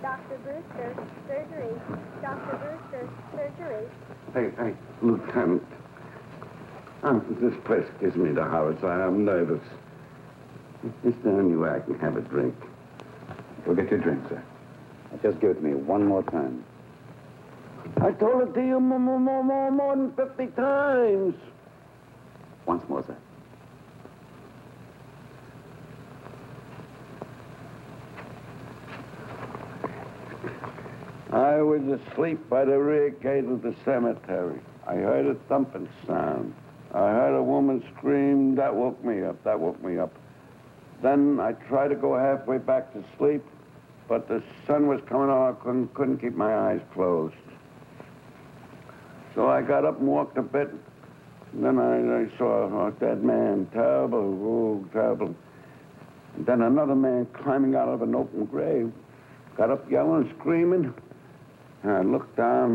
Dr. Brewster, surgery. Dr. Brewster, surgery. Hey, Lieutenant. This place gives me the horrors. I'm nervous. Is there any way I can have a drink? Go get your drink, sir. Now just give it to me one more time. I told it to you more than 50 times. Once more, sir. I was asleep by the rear gate of the cemetery. I heard a thumping sound. I heard a woman scream. That woke me up. Then I tried to go halfway back to sleep, but the sun was coming on. I couldn't keep my eyes closed. So I got up and walked a bit. And then I saw a dead man. Terrible, terrible. And then another man climbing out of an open grave. Got up yelling, screaming. And I looked down.